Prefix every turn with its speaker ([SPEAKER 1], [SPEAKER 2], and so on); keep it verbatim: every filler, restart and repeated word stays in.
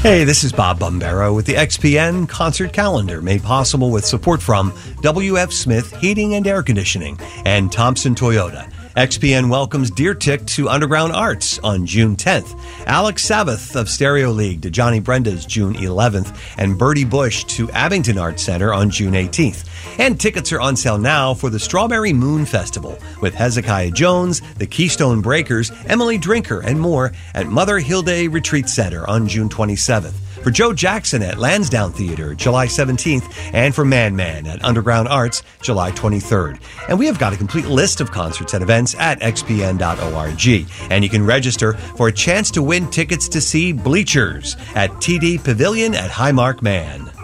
[SPEAKER 1] Hey, this is Bob Bombero with the X P N Concert Calendar, made possible with support from W F Smith Heating and Air Conditioning and Thompson Toyota. X P N welcomes Deer Tick to Underground Arts on June tenth, Alex Sabbath of Stereo League to Johnny Brenda's June eleventh, and Bertie Bush to Abington Arts Center on June eighteenth. And tickets are on sale now for the Strawberry Moon Festival with Hezekiah Jones, the Keystone Breakers, Emily Drinker, and more at Mother Hilde Retreat Center on June twenty-seventh. For Joe Jackson at Lansdowne Theater, July seventeenth, and for Man Man at Underground Arts, July twenty-third. And we have got a complete list of concerts and events at x p n dot org. And you can register for a chance to win tickets to see Bleachers at T D Pavilion at Highmark Man.